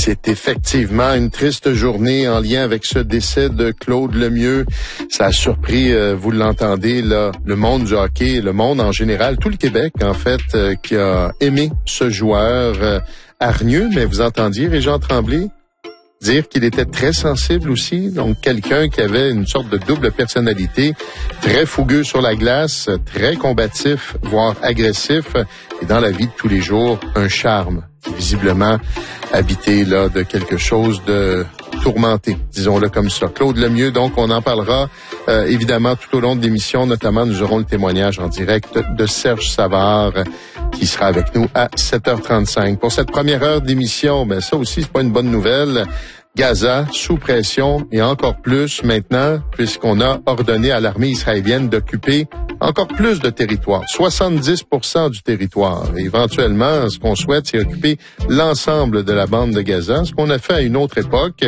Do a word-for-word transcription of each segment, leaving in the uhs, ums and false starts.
C'est effectivement une triste journée en lien avec ce décès de Claude Lemieux. Ça a surpris, euh, vous l'entendez, là, le monde du hockey, le monde en général, tout le Québec, en fait, euh, qui a aimé ce joueur euh, hargneux. Mais vous entendiez Régent Tremblay dire qu'il était très sensible aussi, donc quelqu'un qui avait une sorte de double personnalité, très fougueux sur la glace, très combatif, voire agressif, et dans la vie de tous les jours, un charme, visiblement habité là de quelque chose de tourmenté, disons-le comme ça. Claude Lemieux, donc on en parlera euh, évidemment tout au long de l'émission, notamment nous aurons le témoignage en direct de Serge Savard qui sera avec nous à sept heures trente-cinq. Pour cette première heure d'émission, ben ça aussi c'est pas une bonne nouvelle. Gaza sous pression et encore plus maintenant puisqu'on a ordonné à l'armée israélienne d'occuper encore plus de territoire, soixante-dix pour cent du territoire. Et éventuellement, ce qu'on souhaite, c'est occuper l'ensemble de la bande de Gaza, ce qu'on a fait à une autre époque.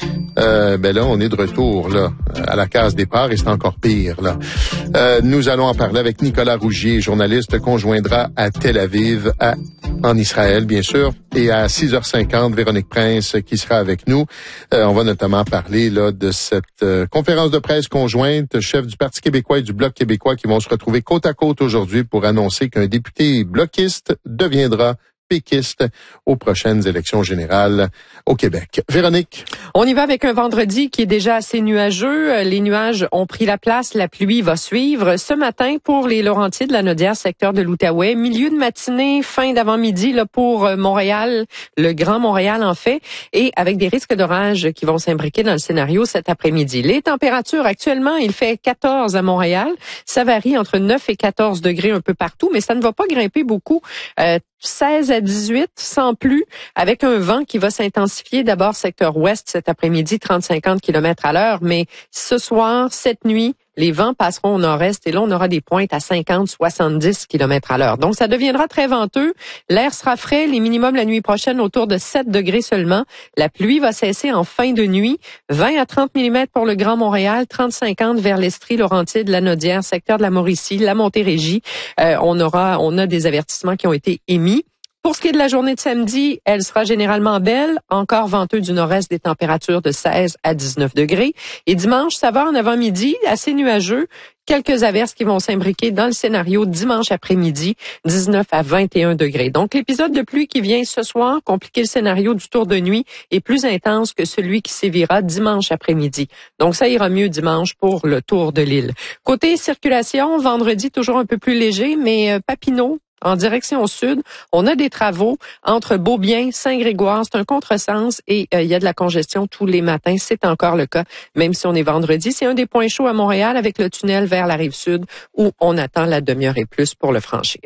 Euh, ben là, on est de retour là à la case départ et c'est encore pire là. Euh, nous allons en parler avec Nicolas Rougier, journaliste qu'on joindra à Tel Aviv, à, en Israël bien sûr, et à six heures cinquante, Véronique Prince qui sera avec nous. Euh, on va notamment parler là de cette euh, conférence de presse conjointe, chef du Parti québécois et du Bloc québécois qui vont se retrouver côte à côte aujourd'hui pour annoncer qu'un député bloquiste deviendra péquiste aux prochaines élections générales au Québec. Véronique. On y va avec un vendredi qui est déjà assez nuageux. Les nuages ont pris la place, la pluie va suivre. Ce matin, pour les Laurentides, la Naudière, secteur de l'Outaouais, milieu de matinée, fin d'avant-midi là pour Montréal, le Grand Montréal en fait, et avec des risques d'orage qui vont s'imbriquer dans le scénario cet après-midi. Les températures actuellement, il fait quatorze à Montréal. Ça varie entre neuf et quatorze degrés un peu partout, mais ça ne va pas grimper beaucoup. Euh, seize à dix-huit, sans plus, avec un vent qui va s'intensifier d'abord secteur ouest cet après-midi, trente à cinquante kilomètres à l'heure, mais ce soir, cette nuit, les vents passeront au nord-est et là, on aura des pointes à cinquante à soixante-dix kilomètres à l'heure. Donc, ça deviendra très venteux. L'air sera frais. Les minimums la nuit prochaine autour de sept degrés seulement. La pluie va cesser en fin de nuit. vingt à trente millimètres pour le Grand Montréal, trente à cinquante vers l'Estrie, Laurentides, la Naudière, secteur de la Mauricie, la Montérégie. Euh, on aura, on a des avertissements qui ont été émis. Pour ce qui est de la journée de samedi, elle sera généralement belle, encore venteux du nord-est, des températures de seize à dix-neuf degrés. Et dimanche, ça va en avant-midi, assez nuageux, quelques averses qui vont s'imbriquer dans le scénario dimanche après-midi, dix-neuf à vingt et un degrés. Donc l'épisode de pluie qui vient ce soir, compliquer le scénario du tour de nuit, est plus intense que celui qui sévira dimanche après-midi. Donc ça ira mieux dimanche pour le tour de l'île. Côté circulation, vendredi toujours un peu plus léger, mais euh, Papineau, en direction sud, on a des travaux entre Beaubien, Saint-Grégoire, c'est un contresens et euh, il y a de la congestion tous les matins. C'est encore le cas, même si on est vendredi. C'est un des points chauds à Montréal avec le tunnel vers la rive sud où on attend la demi-heure et plus pour le franchir.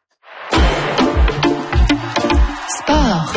Sport.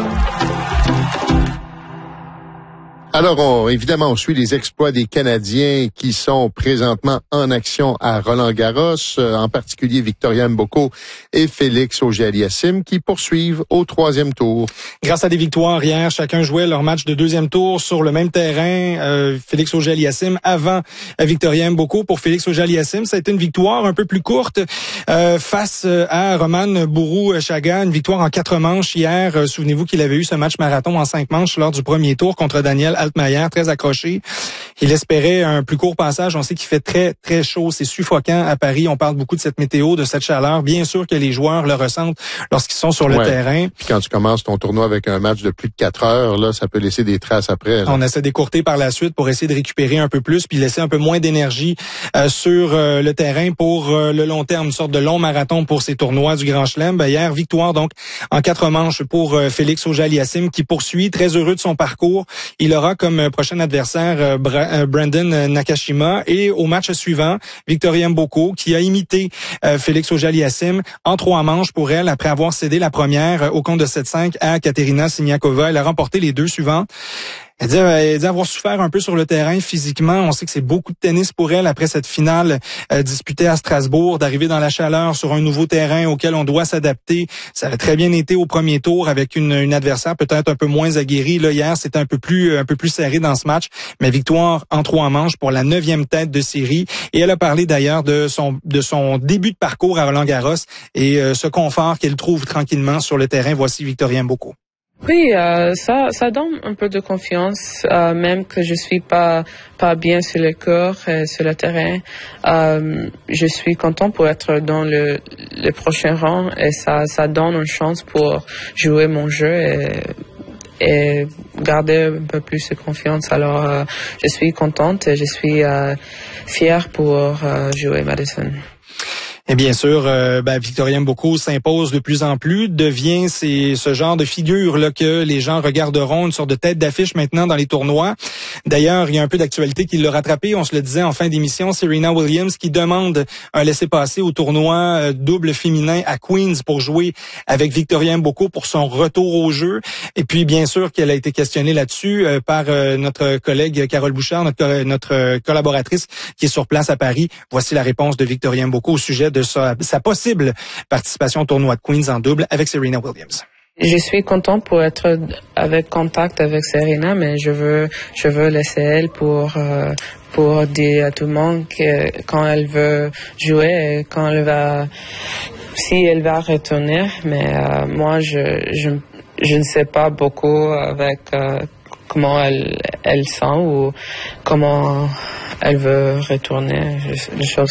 Alors, on, évidemment, on suit les exploits des Canadiens qui sont présentement en action à Roland-Garros, euh, en particulier Victoria Mboko et Félix Auger-Aliassime qui poursuivent au troisième tour. Grâce à des victoires hier, chacun jouait leur match de deuxième tour sur le même terrain. Euh, Félix Auger-Aliassime avant Victoria Mboko. Pour Félix Auger-Aliassime, ça a été une victoire un peu plus courte euh, face à Roman Bourou-Chaga. Une victoire en quatre manches hier. Euh, souvenez-vous qu'il avait eu ce match marathon en cinq manches lors du premier tour contre Daniel Altmaier, très accroché. Il espérait un plus court passage. On sait qu'il fait très, très chaud. C'est suffocant à Paris. On parle beaucoup de cette météo, de cette chaleur. Bien sûr que les joueurs le ressentent lorsqu'ils sont sur le ouais. terrain. Puis quand tu commences ton tournoi avec un match de plus de quatre heures, là, ça peut laisser des traces après. Là. On essaie d'écourter par la suite pour essayer de récupérer un peu plus puis laisser un peu moins d'énergie euh, sur euh, le terrain pour euh, le long terme, une sorte de long marathon pour ces tournois du Grand Chelem. Ben, hier, victoire donc en quatre manches pour euh, Félix Auger-Aliassime qui poursuit, très heureux de son parcours. Il aura comme prochain adversaire euh, Bra- euh, Brandon Nakashima et au match suivant, Victoria Mboko qui a imité euh, Félix Auger-Aliassime en trois manches pour elle après avoir cédé la première euh, au compte de sept cinq à Katerina Siniakova. Elle a remporté les deux suivants. Elle dit, elle dit avoir souffert un peu sur le terrain physiquement. On sait que c'est beaucoup de tennis pour elle après cette finale euh, disputée à Strasbourg, d'arriver dans la chaleur sur un nouveau terrain auquel on doit s'adapter. Ça a très bien été au premier tour avec une, une adversaire peut-être un peu moins aguerrie. Là, hier, c'était un peu plus un peu plus serré dans ce match, mais victoire en trois manches pour la neuvième tête de série. Et elle a parlé d'ailleurs de son de son début de parcours à Roland-Garros et euh, ce confort qu'elle trouve tranquillement sur le terrain. Voici Victoria Mboko. Oui, euh, ça, ça donne un peu de confiance, euh, même que je suis pas pas bien sur le corps, et sur le terrain. Euh, je suis content pour être dans le le prochain rang et ça ça donne une chance pour jouer mon jeu et et garder un peu plus de confiance. Alors, euh, je suis contente et je suis euh, fière pour euh, jouer Madison. Et bien sûr, euh, ben, Victoria Mboko s'impose de plus en plus, devient c'est ce genre de figure là que les gens regarderont, une sorte de tête d'affiche maintenant dans les tournois. D'ailleurs, il y a un peu d'actualité qui l'a rattrapé. On se le disait en fin d'émission, Serena Williams qui demande un laissez-passer au tournoi euh, double féminin à Queens pour jouer avec Victoria Mboko pour son retour au jeu. Et puis, bien sûr, qu'elle a été questionnée là-dessus euh, par euh, notre collègue Carole Bouchard, notre, notre collaboratrice qui est sur place à Paris. Voici la réponse de Victoria Mboko au sujet de sa, sa possible participation au tournoi de Queens en double avec Serena Williams. Je suis content pour être avec contact avec Serena, mais je veux je veux laisser elle pour euh, pour dire à tout le monde que quand elle veut jouer, quand elle va, si elle va retourner. Mais euh, moi, je je je ne sais pas beaucoup avec euh, comment elle elle sent ou comment elle veut retourner. Les choses